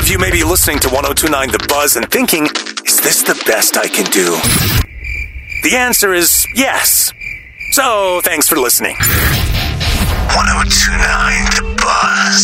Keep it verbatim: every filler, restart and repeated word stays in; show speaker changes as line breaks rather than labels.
of you may be listening to ten twenty-nine The Buzz and thinking, is this the best I can do? The answer is yes. So, thanks for listening. ten twenty-nine The Buzz.